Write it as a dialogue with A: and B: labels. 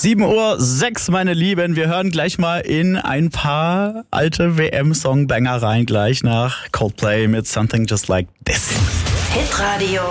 A: 7:06 Uhr, meine Lieben. Wir hören gleich mal in ein paar alte WM-Song-Banger rein, gleich nach Coldplay mit Something Just Like This.
B: Hitradio